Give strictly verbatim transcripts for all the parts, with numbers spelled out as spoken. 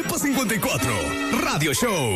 Depa cincuenta y cuatro, Radio Show.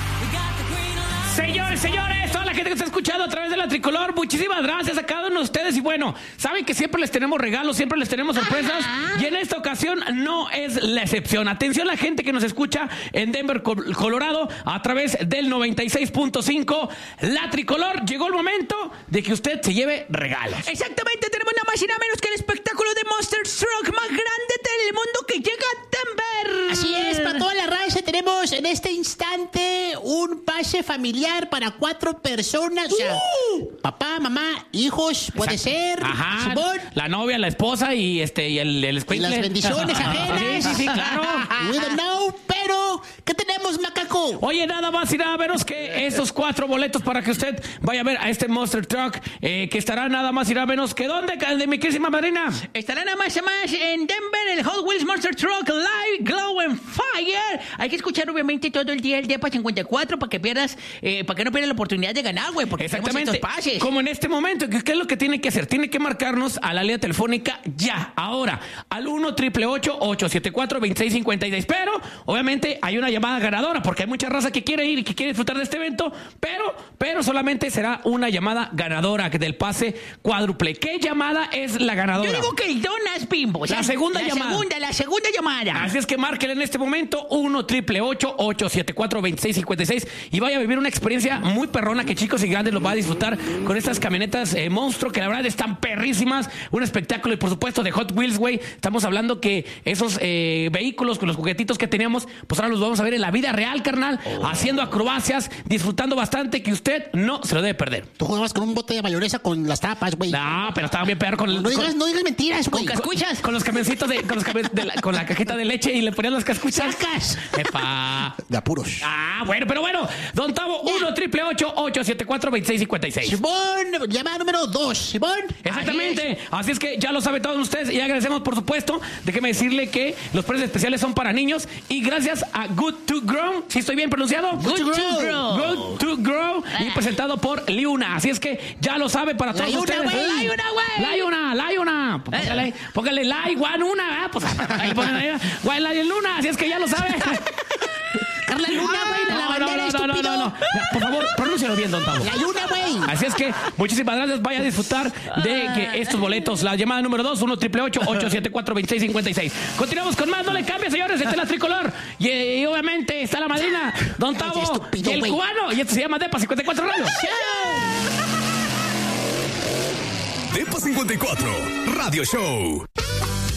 Señores, señores, toda la gente que está escuchando a través de la Tricolor, muchísimas gracias a cada uno de ustedes. Y bueno, saben que siempre les tenemos regalos, siempre les tenemos sorpresas. Y en esta ocasión no es la excepción. Atención a la gente que nos escucha en Denver, Colorado, a través del noventa y seis punto cinco. La Tricolor, llegó el momento de que usted se lleve regalos. Exactamente, tenemos nada más y nada menos que el espectáculo de Monster Truck más grande del mundo que llega a Denver. Así es, para toda la raza tenemos en este instante un pase familiar para cuatro personas. O sea, uh. papá, mamá, hijos, puede Exacto. ser. Ajá. Simón. La novia, la esposa y este y el, el Y las bendiciones ajenas. Sí, sí, sí, claro. We don't know, pero ¿qué tenemos, macaco? Oye, nada más y nada menos que estos cuatro boletos para que usted vaya a ver a este Monster Truck, eh, que estará nada más y nada menos que ¿dónde, de mi querísima madrina? Estará nada más y más en Denver, el Hot Wheels Monster Truck Live Glow and Fire. Hay que escuchar obviamente todo el día el Depa cincuenta y cuatro para que pierdas, eh, para que no pierdas la oportunidad de ganar, güey, porque exactamente estos pases. Como en este momento, ¿qué es lo que tiene que hacer? Tiene que marcarnos a la línea telefónica ya, ahora, al uno, ocho ocho ocho, ocho siete cuatro, dos seis cinco seis. Pero, obviamente, hay una llamada ganadora, porque hay mucha raza que quiere ir y que quiere disfrutar de este evento, pero, pero solamente será una llamada ganadora del pase cuádruple. ¿Qué llamada es la ganadora? Yo digo que el Donas Bimbo. O sea, la segunda la llamada. Segunda, la segunda llamada. Así es que márquenle en este momento uno, ocho ocho ocho, ocho siete cuatro, dos seis cinco seis y vaya a vivir una experiencia muy perrona que chicos y grandes los va a disfrutar con estas camionetas eh, monstruo que la verdad están perrísimas, un espectáculo y por supuesto de Hot Wheels, güey. Estamos hablando que esos eh, vehículos con los juguetitos que teníamos, pues ahora los vamos a ver en la vida real, carnal, oh. haciendo acrobacias, disfrutando bastante, que usted no se lo debe perder. Tú jugabas con un bote de mayonesa con las tapas, güey. No, pero estaba bien perro con el, no, digas, con, no digas mentiras, güey. Con cascuchas. Con, con los camioncitos de, con los camion, de la, con la cajita de leche y le ponían las cascuchas. ¡Sacas! Epa. De apuros. Ah, bueno, pero bueno, don Tavo, uno, ocho ocho ocho, ocho siete cuatro, dos seis cinco seis. Simón, llamada número dos, Simón. Exactamente. Así es que ya lo saben todos ustedes y agradecemos, por supuesto, déjeme decirle que los precios especiales son para niños y gracias a Good to Grow, ¿sí estoy bien pronunciado? Good, Good to Grow. Good to Grow y presentado por Liuna. Así es que ya lo sabe para todos Liuna, ustedes. Liuna, güey. Liuna, Liuna. Póngale, póngale like, one, una, pues ahí ponen ahí, güey, la Luna. Así es que ya lo sabe. Carla Luna, güey, de la bandera, no, no, no, no, no. Por favor, pronúncialo bien, don Tavo. La Luna, güey. Así es que muchísimas gracias. Vaya a disfrutar de que estos boletos. La llamada número dos, uno, ocho ocho ocho, ocho siete cuatro, dos seis cinco seis. Continuamos con más. No le cambie, señores. Esta es la Tricolor. Y, y obviamente está la madrina, don Tavo, estúpido, y el wey. cubano. Y esto se llama Depa cincuenta y cuatro Radio. Depa cincuenta y cuatro, Radio Show.